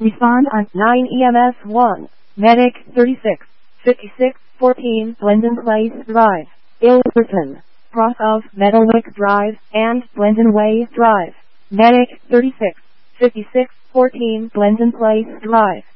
Respond on 9 EMS 1. Medic 36, 56, 14 Glendon Place Drive, Ilverton. Cross of Meadowwick Drive and Glendon Way Drive. Medic 36, 56, 14 Glendon Place Drive.